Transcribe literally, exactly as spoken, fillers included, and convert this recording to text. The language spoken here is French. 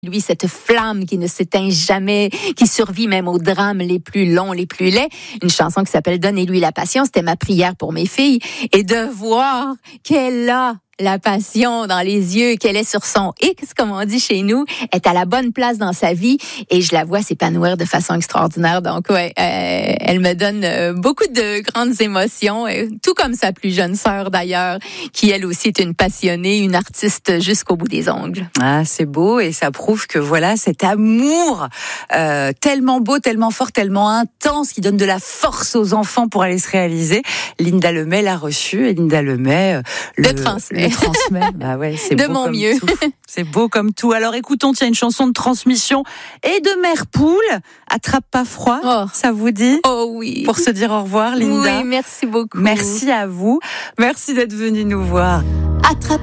Lui, cette flamme qui ne s'éteint jamais, qui survit même aux drames les plus longs, les plus laids. Une chanson qui s'appelle « Donnez-lui la passion », c'était ma prière pour mes filles. Et de voir qu'elle a la passion dans les yeux, qu'elle est sur son X, comme on dit chez nous, est à la bonne place dans sa vie et je la vois s'épanouir de façon extraordinaire. Donc, ouais, euh, elle me donne euh, beaucoup de grandes émotions, euh, tout comme sa plus jeune sœur d'ailleurs, qui elle aussi est une passionnée, une artiste jusqu'au bout des ongles. Ah, c'est beau et ça prouve que voilà, cet amour euh, tellement beau, tellement fort, tellement intense, qui donne de la force aux enfants pour aller se réaliser. Linda Lemay l'a reçu et Linda Lemay euh, le, le transmet. Le transmet. Bah ouais, c'est de beau mon comme mieux. tout. C'est beau comme tout. Alors écoutons, tiens, une chanson de transmission et de mère poule. Attrape pas froid. Oh. Ça vous dit? Oh oui. Pour se dire au revoir, Linda. Oui, merci beaucoup. Merci à vous. Merci d'être venue nous voir. Attrape